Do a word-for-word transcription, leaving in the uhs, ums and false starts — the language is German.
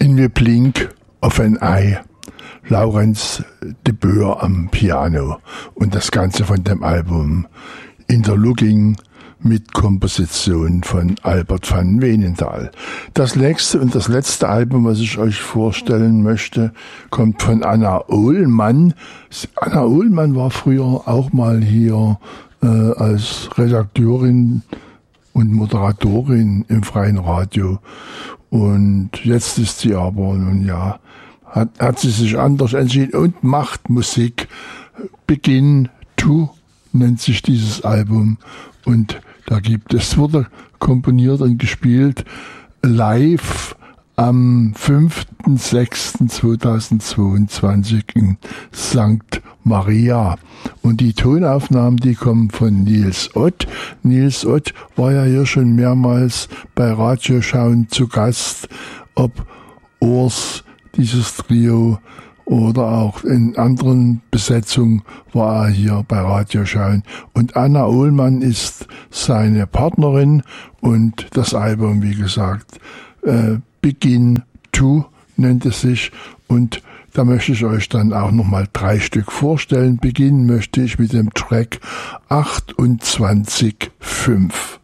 spielen wir Blink auf ein Ei. Laurens de Boer am Piano und das Ganze von dem Album Interlooking mit Komposition von Albert van Veenendaal. Das nächste und das letzte Album, was ich euch vorstellen möchte, kommt von Anna Ohlmann. Anna Ohlmann war früher auch mal hier äh, als Redakteurin und Moderatorin im Freien Radio. Und jetzt ist sie aber, nun ja, hat, hat sie sich anders entschieden und macht Musik. Begin to nennt sich dieses Album. Und da gibt es, wurde komponiert und gespielt live am fünften sechsten zweitausendzweiundzwanzig in Sankt Maria. Und die Tonaufnahmen, die kommen von Nils Ott. Nils Ott war ja hier schon mehrmals bei Radioschauen zu Gast, ob Urs, dieses Trio, oder auch in anderen Besetzungen war er hier bei Radioschauen. Und Anna Ohlmann ist seine Partnerin und das Album, wie gesagt, äh, Begin to nennt es sich. Und da möchte ich euch dann auch nochmal drei Stück vorstellen. Beginnen möchte ich mit dem Track achtundzwanzig Komma fünf.